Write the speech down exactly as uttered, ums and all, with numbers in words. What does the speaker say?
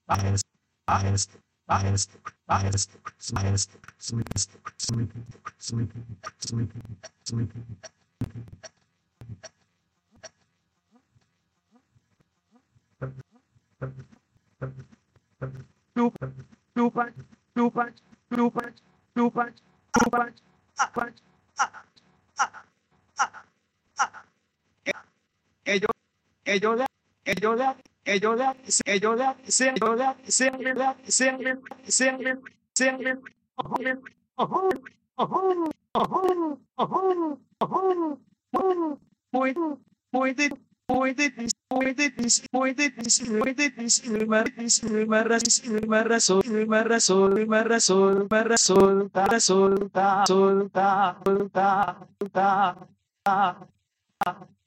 que yo, que yo le, que yo le, que yo le, que yo le, se, yo le, se, le, se, le, se, le, se, le, ojo, ojo, ojo, ojo, ojo, ojo, ojo, muy, muy de, muy de, muy de, muy de, muy de, mar, mar, mar, sol, mar, sol, mar, sol, mar, sol, ta, sol, ta, sol, ta, ta, ta, ta.